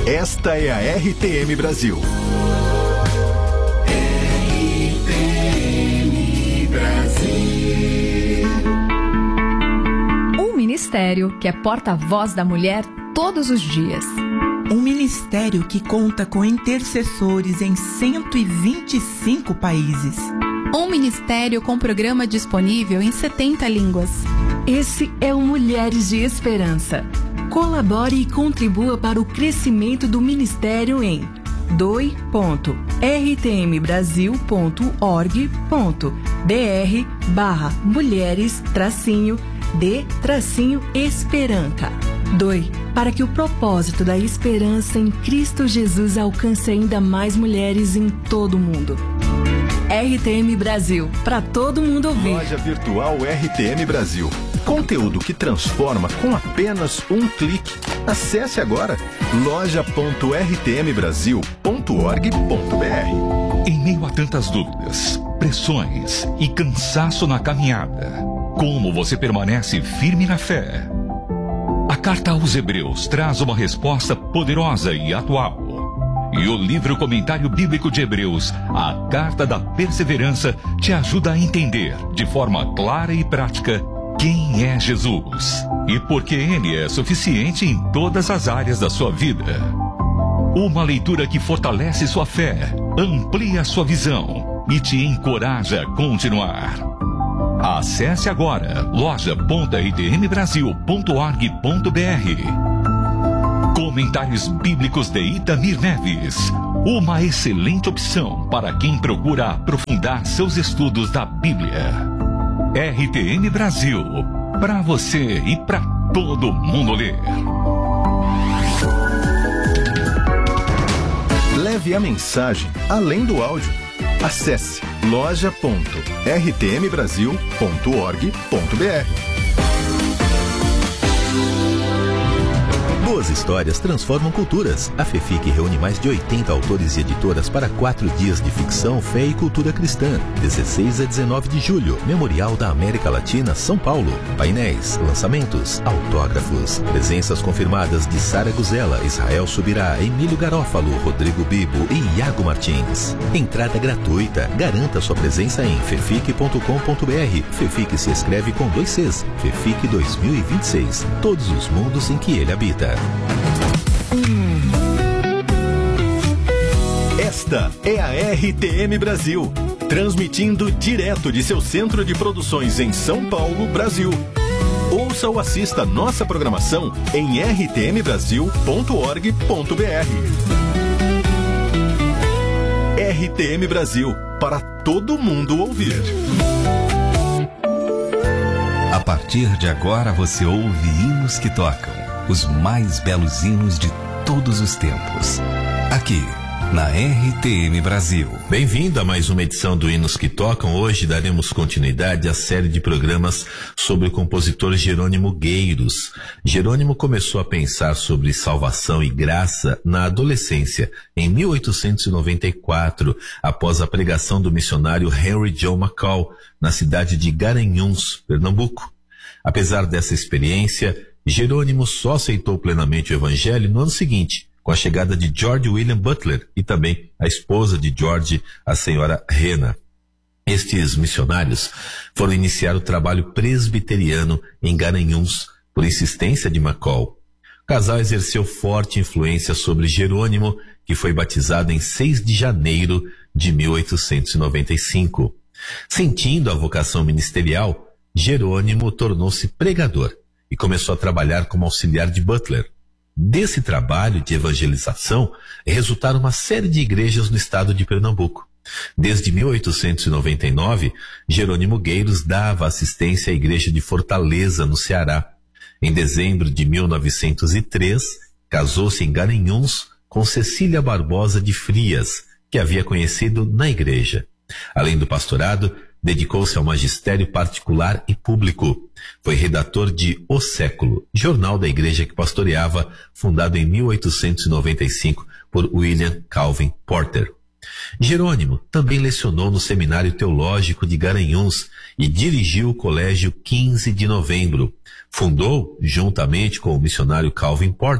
Esta é a RTM Brasil. RTM Brasil. Um ministério que é porta-voz da mulher todos os dias. Um ministério que conta com intercessores em 125 países. Um ministério com programa disponível em 70 línguas. Esse é o Mulheres de Esperança. Colabore e contribua para o crescimento do ministério em doi.rtmbrasil.org.br/mulheres-de-esperança. Doe para que o propósito da esperança em Cristo Jesus alcance ainda mais mulheres em todo o mundo. RTM Brasil, para todo mundo ouvir. Loja virtual RTM Brasil. Conteúdo que transforma com apenas um clique. Acesse agora loja.rtmbrasil.org.br. Em meio a tantas dúvidas, pressões e cansaço na caminhada, como você permanece firme na fé? A carta aos Hebreus traz uma resposta poderosa e atual. E o livro Comentário Bíblico de Hebreus, a Carta da Perseverança, te ajuda a entender, de forma clara e prática, quem é Jesus e por que Ele é suficiente em todas as áreas da sua vida. Uma leitura que fortalece sua fé, amplia sua visão e te encoraja a continuar. Acesse agora loja.rtmbrasil.org.br. Comentários Bíblicos de Itamir Neves. Uma excelente opção para quem procura aprofundar seus estudos da Bíblia. RTM Brasil. Para você e para todo mundo ler. Leve a mensagem além do áudio. Acesse loja.rtmbrasil.org.br. Boas histórias transformam culturas. A FEFIC reúne mais de 80 autores e editoras para 4 dias de ficção, fé e cultura cristã. 16 a 19 de julho, Memorial da América Latina, São Paulo. Painéis, lançamentos, autógrafos. Presenças confirmadas de Sara Guzela, Israel Subirá, Emílio Garófalo, Rodrigo Bibo e Iago Martins. Entrada gratuita. Garanta sua presença em fefic.com.br. FEFIC se escreve com 2 Cs. FEFIC 2026. Todos os mundos em que ele habita. Esta é a RTM Brasil, transmitindo direto de seu centro de produções em São Paulo, Brasil. Ouça ou assista nossa programação em rtmbrasil.org.br. RTM Brasil, para todo mundo ouvir. A partir de agora você ouve hinos que tocam, os mais belos hinos de todos os tempos. Aqui, na RTM Brasil. Bem-vindo a mais uma edição do Hinos que Tocam. Hoje daremos continuidade à série de programas sobre o compositor Jerônimo Gueiros. Jerônimo começou a pensar sobre salvação e graça na adolescência, em 1894, após a pregação do missionário Henry John McCall, na cidade de Garanhuns, Pernambuco. Apesar dessa experiência, Jerônimo só aceitou plenamente o evangelho no ano seguinte, com a chegada de George William Butler e também a esposa de George, a senhora Rena. Estes missionários foram iniciar o trabalho presbiteriano em Garanhuns, por insistência de McCall. O casal exerceu forte influência sobre Jerônimo, que foi batizado em 6 de janeiro de 1895. Sentindo a vocação ministerial, Jerônimo tornou-se pregador e começou a trabalhar como auxiliar de Butler. Desse trabalho de evangelização resultaram uma série de igrejas no estado de Pernambuco. Desde 1899, Jerônimo Gueiros dava assistência à igreja de Fortaleza, no Ceará. Em dezembro de 1903, casou-se em Garanhuns com Cecília Barbosa de Frias, que havia conhecido na igreja. Além do pastorado, dedicou-se ao magistério particular e público. Foi redator de O Século, jornal da igreja que pastoreava, fundado em 1895 por William Calvin Porter. Jerônimo também lecionou no Seminário Teológico de Garanhuns e dirigiu o Colégio 15 de Novembro. Fundou, juntamente com o missionário Calvin Porter,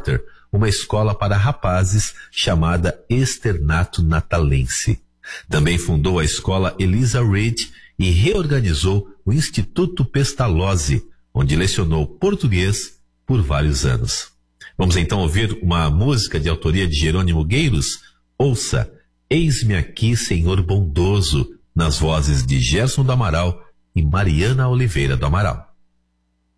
uma escola para rapazes chamada Externato Natalense. Também fundou a escola Elisa Reed e reorganizou o Instituto Pestalozzi, onde lecionou português por vários anos. Vamos então ouvir uma música de autoria de Jerônimo Gueiros. Ouça Eis-me Aqui, Senhor Bondoso, nas vozes de Gerson do Amaral e Mariana Oliveira do Amaral.